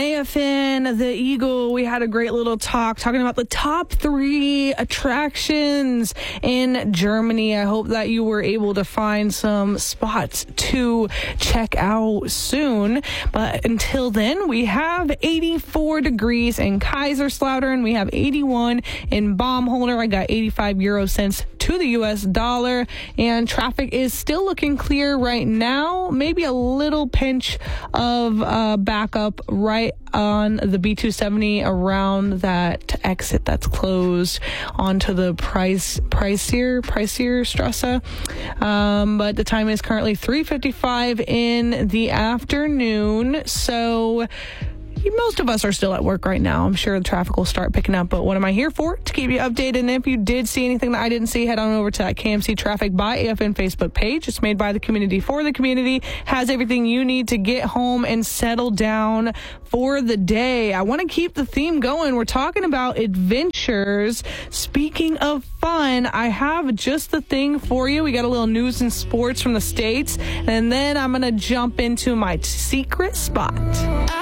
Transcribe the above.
AFN, the Eagle, we had a great little talk talking about the top 3 attractions in Germany. I hope that you were able to find some spots to check out soon. But until then, we have 84 degrees in Kaiserslautern. We have 81 in Baumholder. I got 85 euro cents to the U.S. dollar, and traffic is still looking clear right now. Maybe a little pinch of backup right on the B270 around that exit that's closed onto the Pricier Strasse. But the time is currently 3:55 in the afternoon, so most of us are still at work right now. I'm sure the traffic will start picking up, but what am I here for? To keep you updated. And if you did see anything that I didn't see, head on over to that KMC Traffic by AFN Facebook page. It's made by the community for the community. Has everything you need to get home and settle down for the day. I want to keep the theme going. We're talking about adventures. Speaking of fun, I have just the thing for you. We got a little news and sports from the States, and then I'm going to jump into my secret spot.